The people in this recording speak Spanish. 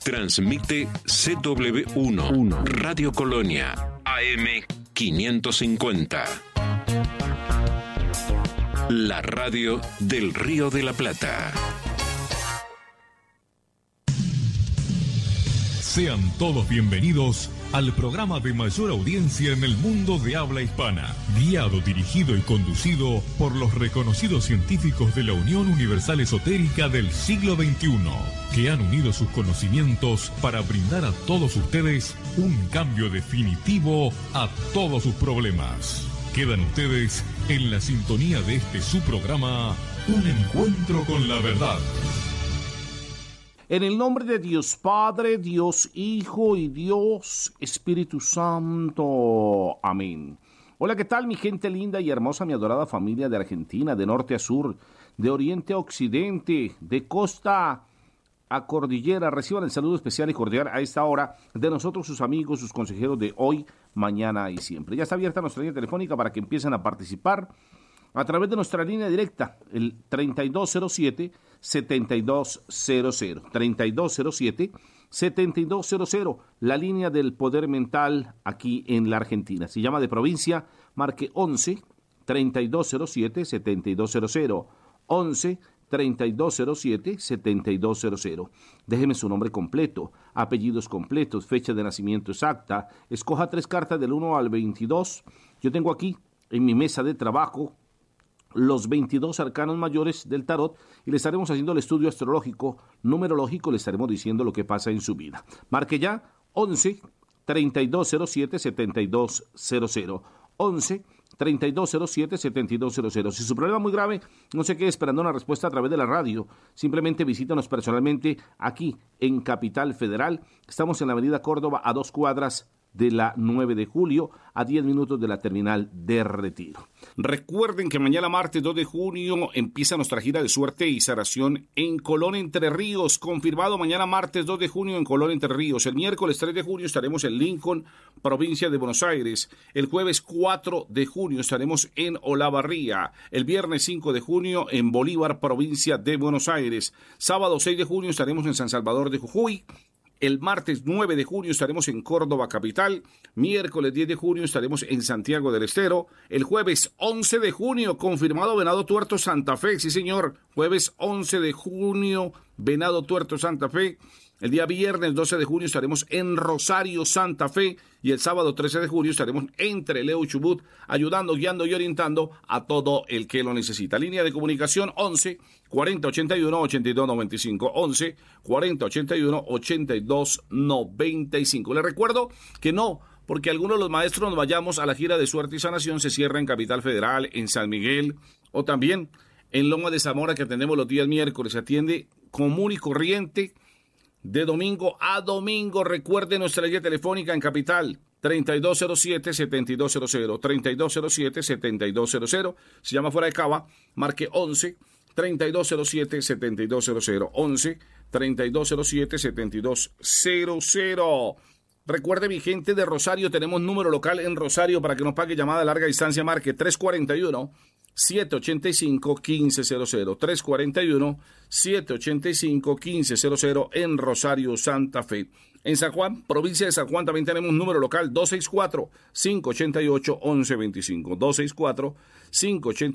Transmite CW1, Radio Colonia, AM 550. La radio del Río de la Plata. Sean todos bienvenidos al programa de mayor audiencia en el mundo de habla hispana, guiado, dirigido y conducido por los reconocidos científicos de la Unión Universal Esotérica del siglo XXI, que han unido sus conocimientos para brindar a todos ustedes un cambio definitivo a todos sus problemas. Quedan ustedes en la sintonía de este su programa, Un Encuentro con la Verdad. En el nombre de Dios Padre, Dios Hijo y Dios Espíritu Santo. Amén. Hola, ¿qué tal mi gente linda y hermosa, mi adorada familia de Argentina, de norte a sur, de oriente a occidente, de costa a cordillera? Reciban el saludo especial y cordial a esta hora de nosotros, sus amigos, sus consejeros de hoy, mañana y siempre. Ya está abierta nuestra línea telefónica para que empiecen a participar a través de nuestra línea directa, el 3207-7200, 3207-7200, la línea del poder mental aquí en la Argentina. Si llama de provincia, marque 11-3207-7200, 11-3207-7200. Déjeme su nombre completo, apellidos completos, fecha de nacimiento exacta, escoja 3 cartas del 1 al 22. Yo tengo aquí en mi mesa de trabajo los 22 arcanos mayores del tarot y le estaremos haciendo el estudio astrológico, numerológico, le estaremos diciendo lo que pasa en su vida. Marque ya 11-3207-7200, 11-3207-7200. Si su problema es muy grave, no se quede esperando una respuesta a través de la radio, simplemente visítanos personalmente aquí en Capital Federal. Estamos en la avenida Córdoba, a 2 cuadras de la 9 de julio, a 10 minutos de la terminal de Retiro. Recuerden que mañana martes 2 de junio empieza nuestra gira de suerte y sanación en Colón, Entre Ríos. Confirmado mañana martes 2 de junio en Colón, Entre Ríos. El miércoles 3 de junio estaremos en Lincoln, provincia de Buenos Aires. El jueves 4 de junio estaremos en Olavarría. El viernes 5 de junio en Bolívar, provincia de Buenos Aires. Sábado 6 de junio estaremos en San Salvador de Jujuy. El martes 9 de junio estaremos en Córdoba capital, miércoles 10 de junio estaremos en Santiago del Estero, el jueves 11 de junio confirmado Venado Tuerto Santa Fe, sí señor, jueves 11 de junio Venado Tuerto Santa Fe. El día viernes 12 de junio estaremos en Rosario, Santa Fe, y el sábado 13 de julio estaremos en Trelew, Chubut, ayudando, guiando y orientando a todo el que lo necesita. Línea de comunicación 11 40 81 82 95, 11 40 81 82 95. Les recuerdo que no, porque algunos de los maestros nos vayamos a la gira de suerte y sanación, se cierra en Capital Federal, en San Miguel, o también en Loma de Zamora, que atendemos los días miércoles, se atiende común y corriente, de domingo a domingo. Recuerde nuestra línea telefónica en Capital, 3207-7200, 3207-7200. Si llama fuera de Cava, marque 11-3207-7200, 11-3207-7200. Recuerde, mi gente de Rosario, tenemos número local en Rosario para que nos pague llamada a larga distancia, marque 341-785-1500, 341-785-1500 en Rosario, Santa Fe. En San Juan, provincia de San Juan, también tenemos un número local, 264-588-1125, 264-588